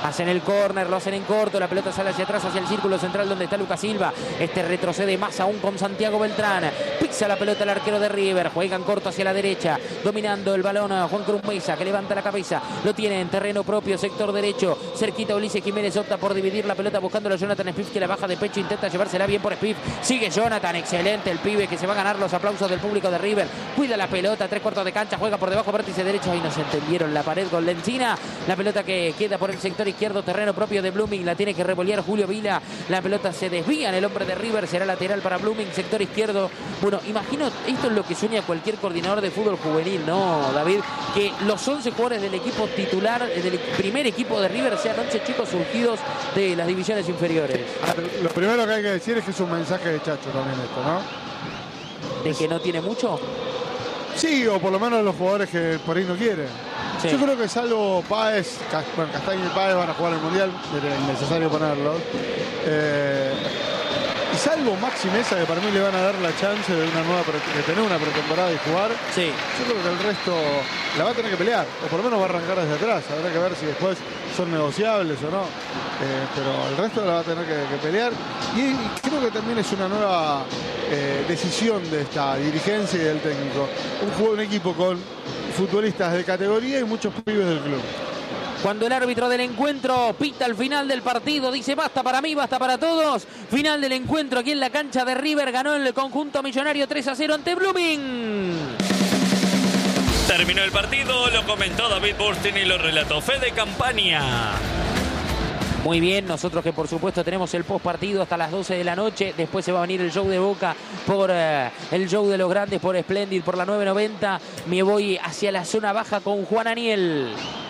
Hacen el córner, lo hacen en corto, la pelota sale hacia atrás, hacia el círculo central donde está Lucas Silva. Este retrocede más aún con Santiago Beltrán. Pisa la pelota el arquero de River, juega en corto hacia la derecha, dominando el balón a Juan Cruz Mesa, que levanta la cabeza, lo tiene en terreno propio, sector derecho, cerquita Ulises Jiménez, opta por dividir la pelota buscándolo a Jonathan Spiff, que la baja de pecho, intenta llevársela bien por Spiff, sigue Jonathan, excelente el pibe que se va a ganar los aplausos del público de River, cuida la pelota, tres cuartos de cancha, juega por debajo, vértice derecho, ahí no se entendieron, la pared con Lencina, la pelota que queda por el sector izquierdo, terreno propio de Blooming, la tiene que revolear Julio Vila, la pelota se desvía en el hombre de River, será lateral para Blooming, sector izquierdo. Bueno, imagino, esto es lo que sueña cualquier coordinador de fútbol juvenil, ¿no, David? Que los once jugadores del equipo titular, del primer equipo de River, sean once chicos surgidos de las divisiones inferiores. Lo primero que hay que decir es que es un mensaje de Chacho también esto, ¿no? ¿De que no tiene mucho? Sí, o por lo menos los jugadores que por ahí no quieren. Sí. Yo creo que salvo Páez, bueno, Castaño y Páez van a jugar el Mundial, era innecesario ponerlos. Eh, y salvo Maxi Mesa, que para mí le van a dar la chance de, una nueva pre- de tener una pretemporada y jugar. Sí. Yo creo que el resto la va a tener que pelear, o por lo menos va a arrancar desde atrás. Habrá que ver si después son negociables o no. Eh, pero el resto la va a tener que, que pelear. Y, y creo que también es una nueva eh, decisión de esta dirigencia y del técnico. Un, juego, un equipo con futbolistas de categoría y muchos pibes del club. Cuando el árbitro del encuentro pita al final del partido, dice basta para mí, basta para todos. Final del encuentro aquí en la cancha de River, ganó el conjunto millonario tres a cero ante Blooming. Terminó el partido, lo comentó David Burstein y lo relató Fede Campaña. Muy bien, nosotros que por supuesto tenemos el post partido hasta las doce de la noche. Después se va a venir el show de Boca por eh, el show de los grandes, por Splendid, por la nueve noventa. Me voy hacia la zona baja con Juan Aniel.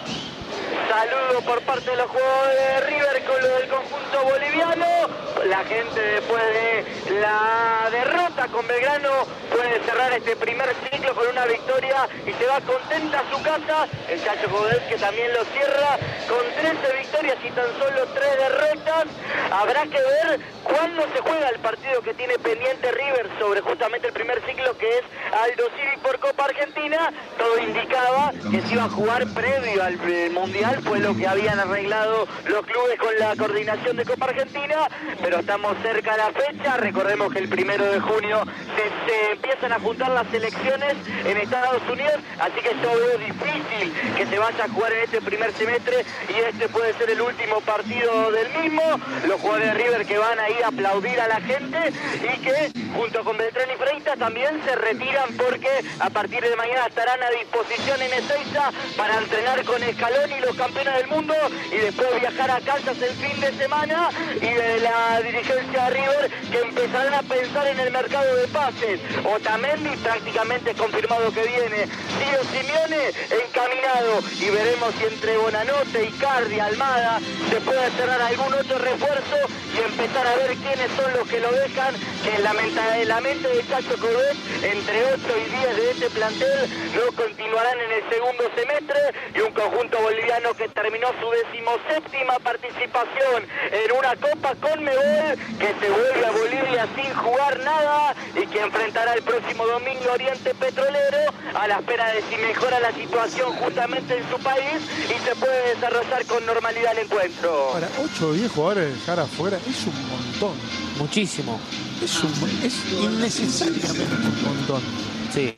Saludo por parte de los jugadores de River con lo del conjunto boliviano. La gente después de la derrota con Belgrano puede cerrar este primer ciclo con una victoria y se va contenta a su casa. El Chacho Coudet, que también lo cierra con trece victorias y tan solo tres derrotas. Habrá que ver cuándo se juega el partido que tiene pendiente River sobre justamente el primer ciclo, que es Aldo Civi por Copa Argentina. Todo indicaba que se iba a jugar previo al Mundial, fue lo que habían arreglado los clubes con la coordinación de Copa Argentina, pero estamos cerca de la fecha. Recordemos que el primero de junio se, se empiezan a juntar las elecciones en Estados Unidos, así que yo veo difícil que se vaya a jugar en este primer semestre y este puede ser el último partido del mismo. Los jugadores de River que van a ir a aplaudir a la gente y que junto con Beltrán y Freitas también se retiran porque a partir de mañana estarán a disposición en Ezeiza para entrenar con Scaloni y los campeones del mundo y después viajar a Kansas el fin de semana, y de la dirigencia de River que empezarán a pensar en el mercado de pases. Otamendi prácticamente confirmado que viene, Ciro Simeone encaminado, y veremos si entre Bonanote, Icardi, Almada se puede cerrar algún otro refuerzo y empezar a ver quiénes son los que lo dejan, que en la mente, en la mente de Chacho Coudet entre ocho y diez de este plantel no continuarán en el segundo semestre, y un conjunto boliviano que terminó su decimoséptima participación en una Copa Conmebol, que se vuelve a Bolivia sin jugar nada y que enfrentará el próximo domingo Oriente Petrolero a la espera de si mejora la situación justamente en su país y se puede desarrollar con normalidad el encuentro. Para ocho o diez jugadores dejar afuera es un montón. Muchísimo. Es, un, es innecesariamente un montón. Sí.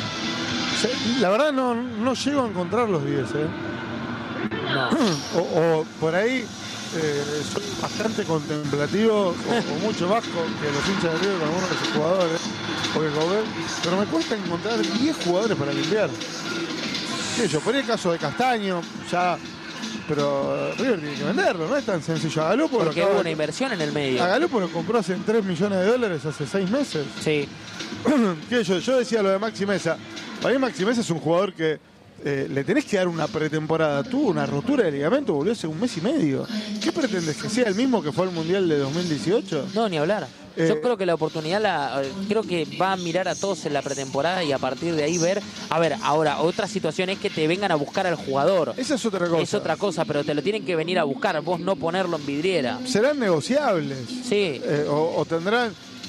O sea, la verdad no, no llego a encontrar los diez, ¿eh? No. O, o por ahí eh, soy bastante contemplativo, o, o mucho más con, que los hinchas de River con algunos de sus jugadores, porque Coudet, pero me cuesta encontrar diez jugadores para limpiar. Sí, yo ponía el caso de Castaño, ya, pero River tiene que venderlo, no es tan sencillo. A Galopo Porque lo hubo acaba- una inversión en el medio. a Galopo lo compró hace tres millones de dólares hace seis meses. Sí. ¿Qué yo? yo decía lo de Maxi Mesa. Para mí Maxi Mesa es un jugador que eh, le tenés que dar una pretemporada. Tuvo una rotura de ligamento, volvió hace un mes y medio. ¿Qué pretendes? ¿Que sea el mismo que fue al Mundial de dos mil dieciocho? No, ni hablar. Eh, Yo creo que la oportunidad, la, creo que va a mirar a todos en la pretemporada y a partir de ahí ver. A ver, ahora, otra situación es que te vengan a buscar al jugador. Esa es otra cosa. Es otra cosa, pero te lo tienen que venir a buscar, vos no ponerlo en vidriera. Serán negociables. Sí. Eh, o, o tendrán...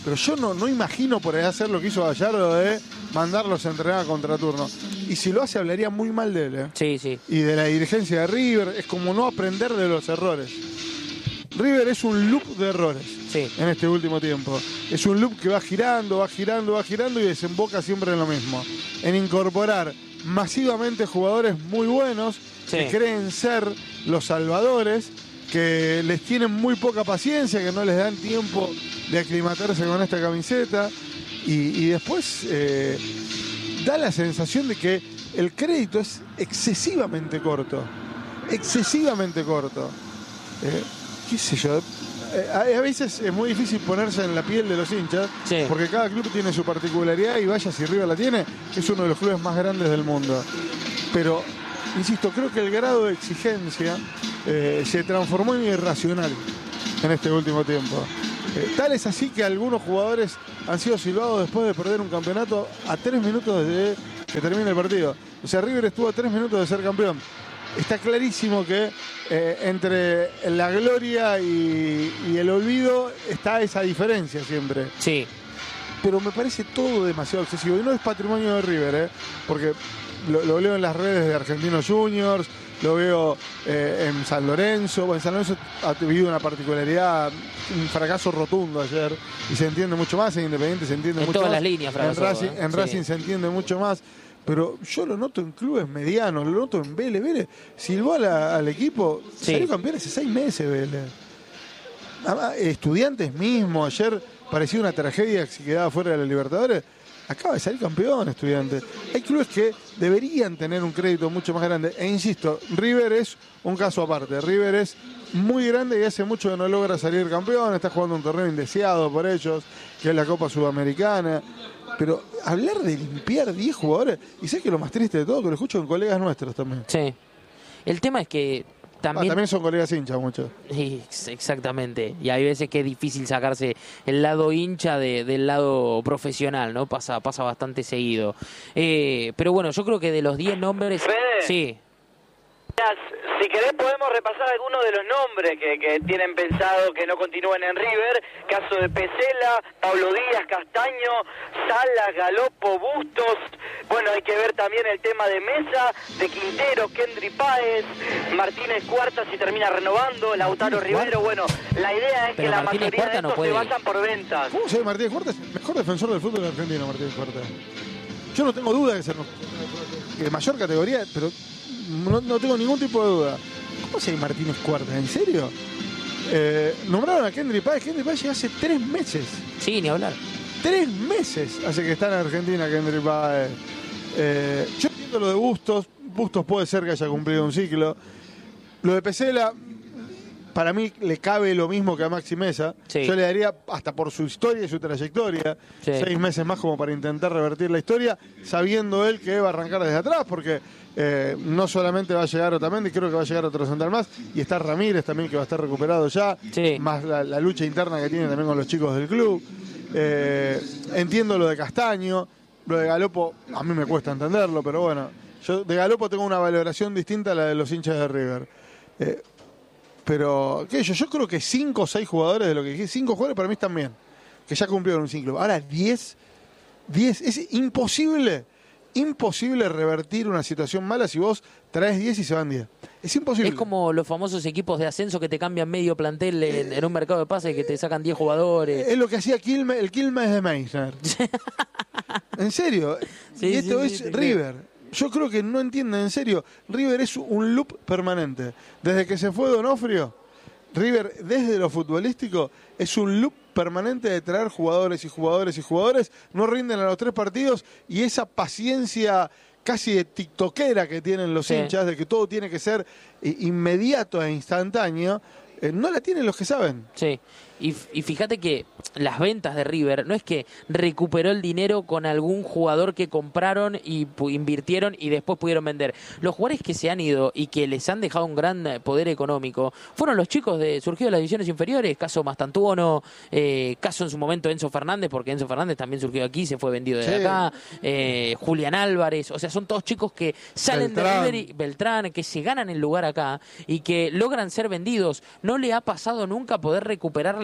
pero yo no, no imagino por ahí hacer lo que hizo Gallardo de mandarlos a entrenar a contraturno. Y si lo hace, hablaría muy mal de él, ¿eh? Sí, sí. Y de la dirigencia de River, es como no aprender de los errores. River es un loop de errores sí. en este último tiempo. Es un loop que va girando, va girando, va girando y desemboca siempre en lo mismo. En incorporar masivamente jugadores muy buenos sí. que creen ser los salvadores, que les tienen muy poca paciencia, que no les dan tiempo de aclimatarse con esta camiseta. Y, y después eh, da la sensación de que el crédito es excesivamente corto. Excesivamente corto. Eh, qué sé yo, eh, a veces es muy difícil ponerse en la piel de los hinchas, sí. porque cada club tiene su particularidad y vaya si River la tiene, es uno de los clubes más grandes del mundo. Pero, insisto, creo que el grado de exigencia eh, se transformó en irracional en este último tiempo. Eh, tal es así que algunos jugadores han sido silbados después de perder un campeonato a tres minutos desde que termine el partido. O sea, River estuvo a tres minutos de ser campeón. Está clarísimo que eh, entre la gloria y, y el olvido está esa diferencia siempre. Sí. Pero me parece todo demasiado excesivo. Y no es patrimonio de River, ¿eh? Porque lo, lo leo en las redes de Argentinos Juniors, lo veo eh, en San Lorenzo. Bueno, en San Lorenzo ha vivido una particularidad, un fracaso rotundo ayer. Y se entiende mucho más. En Independiente se entiende en mucho más. En todas las líneas, fracasó, En Racing, ¿eh? en sí. Racing se entiende mucho más. Pero yo lo noto en clubes medianos, lo noto en Vélez. Vélez silbó a la, al equipo, sí. salió campeón hace seis meses Vélez. Estudiantes mismo, ayer parecía una tragedia que se quedaba fuera de la Libertadores. Acaba de salir campeón Estudiantes. Hay clubes que deberían tener un crédito mucho más grande. E insisto, River es un caso aparte. River es muy grande y hace mucho que no logra salir campeón. Está jugando un torneo indeseado por ellos, que es la Copa Sudamericana. Pero hablar de limpiar diez jugadores, y sé que lo más triste de todo, que lo escucho con colegas nuestros también. Sí. El tema es que también... Ah, también son colegas hinchas muchos. Sí, exactamente. Y hay veces que es difícil sacarse el lado hincha de, del lado profesional, ¿no? Pasa, pasa bastante seguido. Eh, pero bueno, yo creo que de los diez nombres... Fede. Sí. Si querés podemos repasar algunos de los nombres que, que tienen pensado que no continúen en River. Caso de Pesela, Pablo Díaz, Castaño, Salas, Galopo, Bustos. Bueno, hay que ver también el tema de Mesa, de Quintero, Kendry Páez, Martínez Cuarta si termina renovando, Lautaro Rivero. Bueno, la idea es Pero que la Martínez mayoría Cuarta de no estos puede. se vayan por ventas. ¿Cómo se ve Martínez Cuarta? Es el mejor defensor del fútbol argentino, Martínez Cuarta. Yo no tengo duda de ser de mayor categoría, pero no, no tengo ningún tipo de duda. ¿Cómo se ve Martínez Cuarta? ¿En serio? Eh, nombraron a Kendry Páez. Kendry Páez llega hace tres meses. Sí, ni hablar. Tres meses hace que está en Argentina Kendry Páez. Eh, yo entiendo lo de Bustos. Bustos puede ser que haya cumplido un ciclo. Lo de Pesela, para mí le cabe lo mismo que a Maxi Mesa. Sí. Yo le daría, hasta por su historia y su trayectoria, sí. seis meses más como para intentar revertir la historia, sabiendo él que va a arrancar desde atrás, porque eh, no solamente va a llegar Otamendi, creo que va a llegar otro central más, y está Ramírez también, que va a estar recuperado ya, sí. más la, la lucha interna que tiene también con los chicos del club. Eh, entiendo lo de Castaño, lo de Galopo, a mí me cuesta entenderlo, pero bueno, yo de Galopo tengo una valoración distinta a la de los hinchas de River. Eh, Pero, qué sé yo, yo creo que cinco o seis jugadores de lo que dije, cinco jugadores para mí están bien, que ya cumplieron un ciclo. Ahora diez, diez, es imposible, imposible revertir una situación mala si vos traes diez y se van diez. Es imposible. Es como los famosos equipos de ascenso que te cambian medio plantel en, en un mercado de pases, que te sacan diez jugadores. Es lo que hacía Quilmes, el Quilmes de Meissner. En serio, sí, y esto sí, es sí, River. Sí. Yo creo que no entienden, en serio. River es un loop permanente. Desde que se fue Donofrio, River, desde lo futbolístico, es un loop permanente de traer jugadores y jugadores y jugadores. No rinden a los tres partidos y esa paciencia casi de tiktokera que tienen los sí. hinchas, de que todo tiene que ser inmediato e instantáneo, eh, no la tienen los que saben. Sí. Y, y fíjate que las ventas de River no es que recuperó el dinero con algún jugador que compraron y invirtieron y después pudieron vender. Los jugadores que se han ido y que les han dejado un gran poder económico fueron los chicos de surgidos de las divisiones inferiores, caso Mastantuono, eh, caso en su momento Enzo Fernández, porque Enzo Fernández también surgió aquí, se fue vendido de sí. acá, eh, Julián Álvarez, o sea, son todos chicos que salen Beltrán. de River y Beltrán, que se ganan el lugar acá y que logran ser vendidos. No le ha pasado nunca poder recuperar la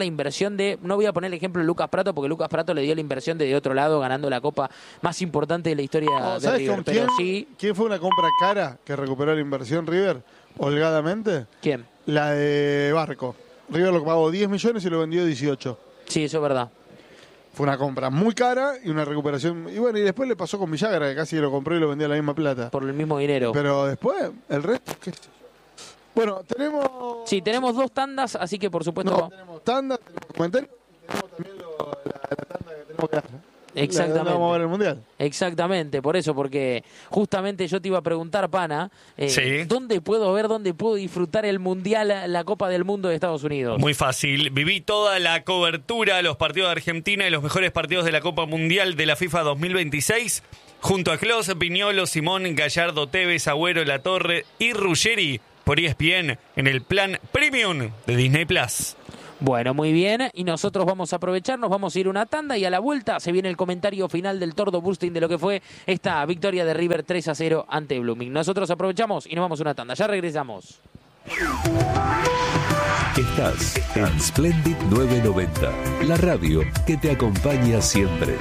la inversión de, no voy a poner el ejemplo de Lucas Pratto, porque Lucas Pratto le dio la inversión de, de otro lado, ganando la copa más importante de la historia Oh, de ¿Sabes River. con Pero quién, sí, quién fue una compra cara que recuperó la inversión River holgadamente? ¿quién? La de Barco. River lo pagó diez millones y lo vendió dieciocho. Sí, eso es verdad. Fue una compra muy cara y una recuperación. Y bueno, y después le pasó con Villagra, que casi lo compró y lo vendió a la misma plata. Por el mismo dinero. Pero después, el resto, qué sé yo. Bueno, tenemos... Sí, tenemos dos tandas, así que por supuesto... No, tenemos tanda, tenemos comentarios y tenemos también lo- la, la tanda que tenemos que hacer. Exactamente. Vamos a ver el Mundial. Exactamente, por eso, porque justamente yo te iba a preguntar, Pana, eh, Sí. ¿dónde puedo ver, dónde puedo disfrutar el Mundial, la Copa del Mundo de Estados Unidos? Muy fácil. Viví toda la cobertura, los partidos de Argentina y los mejores partidos de la Copa Mundial de la FIFA dos mil veintiséis, junto a Klose, Piñolo, Simón, Gallardo, Tevez, Agüero, Latorre y Ruggeri por E S P N en el plan Premium de Disney Plus. Bueno, muy bien, y nosotros vamos a aprovecharnos, vamos a ir una tanda y a la vuelta se viene el comentario final del Tordo Bursting de lo que fue esta victoria de River tres a cero ante Blooming. Nosotros aprovechamos y nos vamos a una tanda, ya regresamos. Estás en Splendid novecientos noventa, la radio que te acompaña siempre.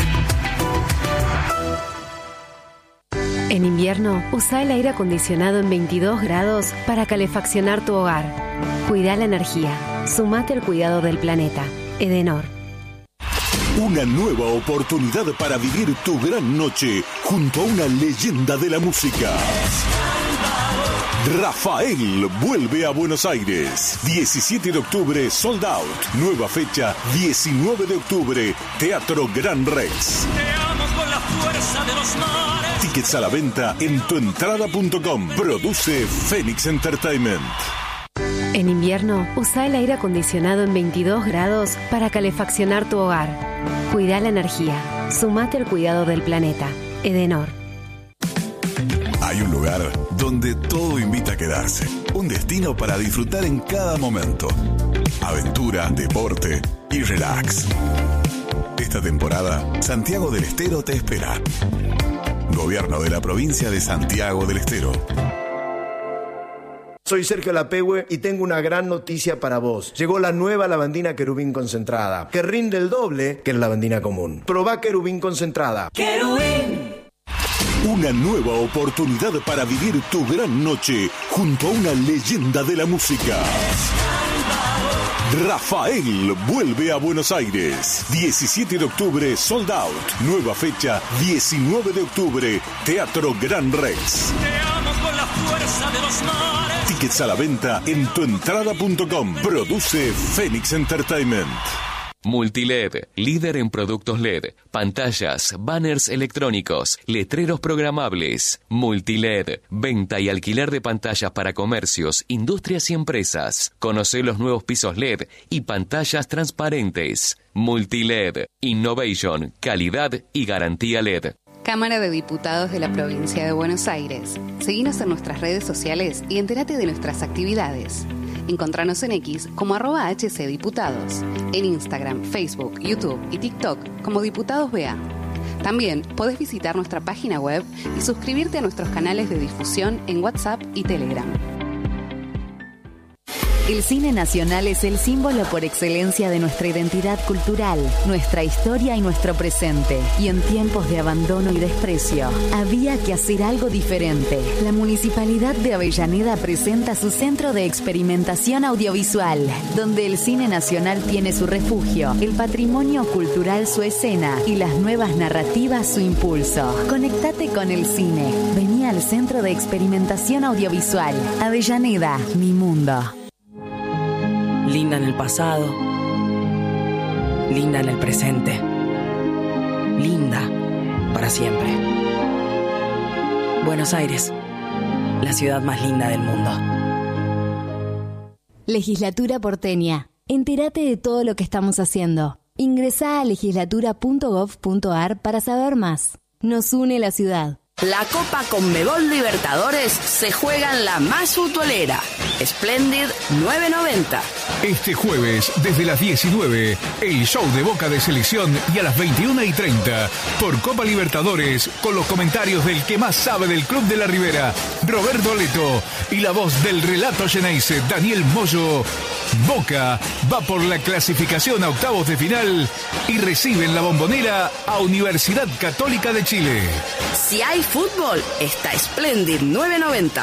En invierno, usa el aire acondicionado en veintidós grados para calefaccionar tu hogar. Cuida la energía. Sumate al cuidado del planeta. Edenor. Una nueva oportunidad para vivir tu gran noche junto a una leyenda de la música. Rafael vuelve a Buenos Aires. diecisiete de octubre, sold out. Nueva fecha, diecinueve de octubre, Teatro Gran Rex. Tickets a la venta en tuentrada punto com. Produce Phoenix Entertainment. En invierno, usa el aire acondicionado en veintidós grados para calefaccionar tu hogar. Cuida la energía. Sumate al cuidado del planeta. Edenor. Hay un lugar donde todo invita a quedarse. Un destino para disfrutar en cada momento. Aventura, deporte y relax. Esta temporada, Santiago del Estero te espera. Gobierno de la provincia de Santiago del Estero. Soy Sergio Lapehue y tengo una gran noticia para vos. Llegó la nueva lavandina Querubín concentrada, que rinde el doble que la lavandina común. Probá Querubín concentrada. ¡Querubín! Una nueva oportunidad para vivir tu gran noche junto a una leyenda de la música. Rafael vuelve a Buenos Aires. diecisiete de octubre, sold out. Nueva fecha, diecinueve de octubre, Teatro Gran Rex. Tickets a la venta en tuentrada punto com. Produce Phoenix Entertainment. Multiled, líder en productos L E D, pantallas, banners electrónicos, letreros programables. Multiled, venta y alquiler de pantallas para comercios, industrias y empresas. Conoce los nuevos pisos L E D y pantallas transparentes. Multiled, innovation, calidad y garantía L E D. Cámara de Diputados de la Provincia de Buenos Aires. Seguinos en nuestras redes sociales y entérate de nuestras actividades. Encontranos en X como arroba hcdiputados, en Instagram, Facebook, YouTube y TikTok como Diputados B A. También podés visitar nuestra página web y suscribirte a nuestros canales de difusión en WhatsApp y Telegram. El cine nacional es el símbolo por excelencia de nuestra identidad cultural, nuestra historia y nuestro presente. Y en tiempos de abandono y desprecio, había que hacer algo diferente. La Municipalidad de Avellaneda presenta su Centro de Experimentación Audiovisual, donde el cine nacional tiene su refugio, el patrimonio cultural su escena y las nuevas narrativas su impulso. Conectate con el cine. Vení al Centro de Experimentación Audiovisual. Avellaneda, mi mundo. Linda en el pasado, linda en el presente, linda para siempre. Buenos Aires, la ciudad más linda del mundo. Legislatura porteña. Entérate de todo lo que estamos haciendo. Ingresá a legislatura punto gov punto ar para saber más. Nos une la ciudad. La Copa Conmebol Libertadores se juega en la más futbolera. Splendid novecientos noventa. Este jueves, desde las diecinueve, el show de Boca de Selección y a las veintiuna y treinta, por Copa Libertadores, con los comentarios del que más sabe del Club de la Ribera, Roberto Leto, y la voz del relato Geneise, Daniel Moyo, Boca va por la clasificación a octavos de final y recibe en la Bombonera a Universidad Católica de Chile. Si hay fútbol, está Splendid nueve noventa.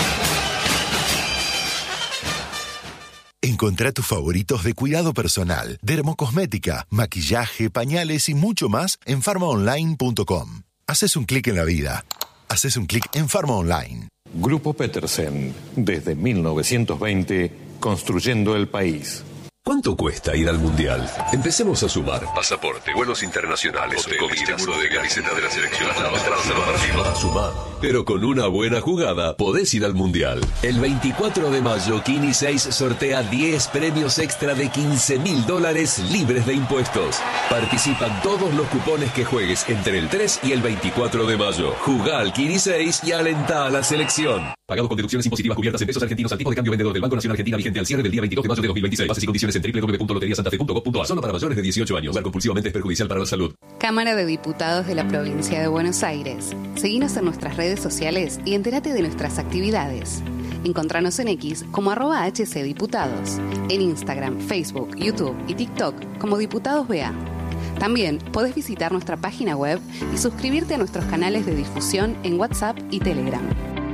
Encontrá tus favoritos de cuidado personal, dermocosmética, maquillaje, pañales y mucho más en farma online punto com. Haces un clic en la vida. Haces un clic en Farma Online. Grupo Petersen, desde mil novecientos veinte, construyendo el país. ¿Cuánto cuesta ir al Mundial? Empecemos a sumar. Pasaporte, vuelos internacionales, hotel, comida, seguro de camiseta de la selección, a sumar. Pero con una buena jugada podés ir al Mundial. El veinticuatro de mayo, Kini seis sortea diez premios extra de quince mil dólares libres de impuestos. Participan todos los cupones que juegues entre el tres y el veinticuatro de mayo. Jugá al Kini seis y alentá a la selección. Pagado con deducciones impositivas cubiertas en pesos argentinos al tipo de cambio vendedor del Banco Nacional Argentina vigente al cierre del día veintidós de mayo de dos mil veintiséis. Bases y condiciones en doble u doble u doble u punto lotería santa fe punto gov punto a. Solo para mayores de dieciocho años. Jugar compulsivamente es perjudicial para la salud. Cámara de Diputados de la Provincia de Buenos Aires. Seguinos en nuestras redes sociales y entérate de nuestras actividades. Encontranos en X como arroba hcdiputados. En Instagram, Facebook, YouTube y TikTok como Diputados B A. También podés visitar nuestra página web y suscribirte a nuestros canales de difusión en WhatsApp y Telegram.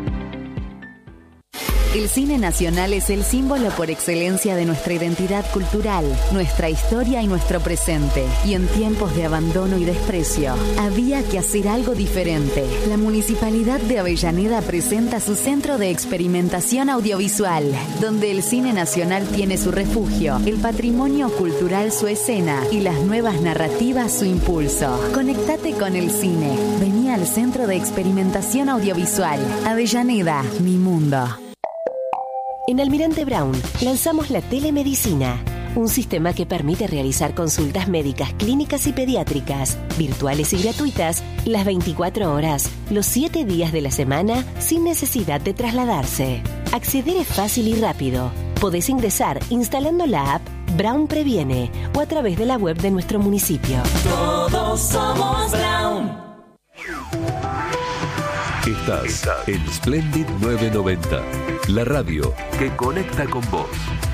El cine nacional es el símbolo por excelencia de nuestra identidad cultural, nuestra historia y nuestro presente. Y en tiempos de abandono y desprecio, había que hacer algo diferente. La Municipalidad de Avellaneda presenta su Centro de Experimentación Audiovisual, donde el cine nacional tiene su refugio, el patrimonio cultural su escena y las nuevas narrativas su impulso. Conectate con el cine. Vení al Centro de Experimentación Audiovisual. Avellaneda, mi mundo. En Almirante Brown lanzamos la telemedicina, un sistema que permite realizar consultas médicas, clínicas y pediátricas, virtuales y gratuitas, las veinticuatro horas, los siete días de la semana, sin necesidad de trasladarse. Acceder es fácil y rápido. Podés ingresar instalando la app Brown Previene o a través de la web de nuestro municipio. Todos somos Brown. Estás en Splendid nueve noventa, la radio que conecta con vos.